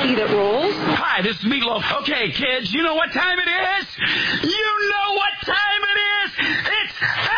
see that rolls. Hi, this is Meatloaf. Okay, kids, you know what time it is? You know what time it is? It's